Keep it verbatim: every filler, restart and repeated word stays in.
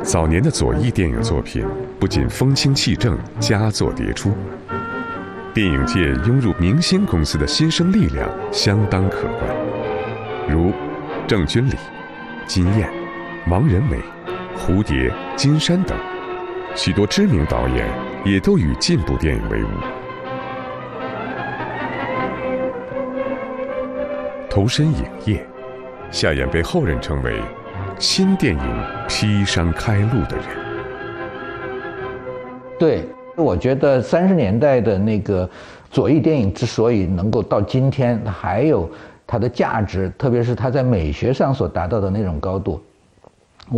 早年的左翼电影作品不仅风清气正、佳作迭出，电影界涌入明星公司的新生力量相当可观，如郑君里、金燕、王仁伟、蝴蝶、金山等，许多知名导演也都与进步电影为伍。投身影业，夏衍被后人称为新电影劈山开路的人。 对，我觉得三十年代的那个左翼电影之所以能够到今天，还有它的价值，特别是它在美学上所达到的那种高度。